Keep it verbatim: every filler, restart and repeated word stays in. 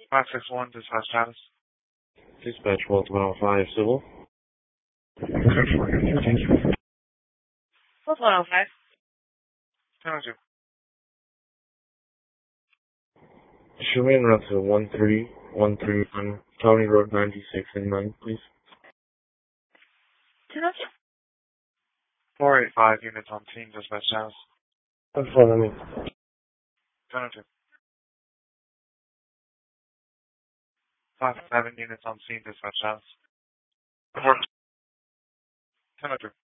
five six one, dispatch status. Dispatch one twelve five civil. What's one oh five? ten oh two. Show me en route to one three one three one County Road ninety-six and nine, please. ten oh two. four eight five units on scene, dispatch status. In front of me. ten oh two. five seven units on scene, dispatch status. ten oh two.